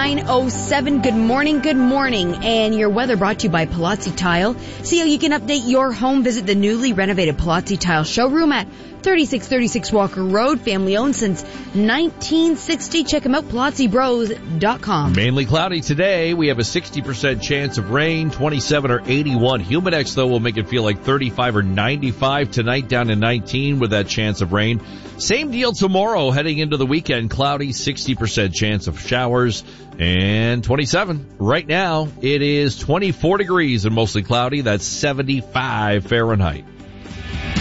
9:07. Good morning, good morning. And your weather brought to you by Palazzi Tile. See how you can update your home. Visit the newly renovated Palazzi Tile showroom at 3636 Walker Road. Family owned since 1960. Check them out, PalazziBros.com. Mainly cloudy today. We have a 60% chance of rain, 27 or 81. Humidex, though, will make it feel like 35 or 95. Tonight down to 19 with that chance of rain. Same deal tomorrow heading into the weekend. Cloudy, 60% chance of showers, and 27. Right now, it is 24 degrees and mostly cloudy. That's 75 Fahrenheit.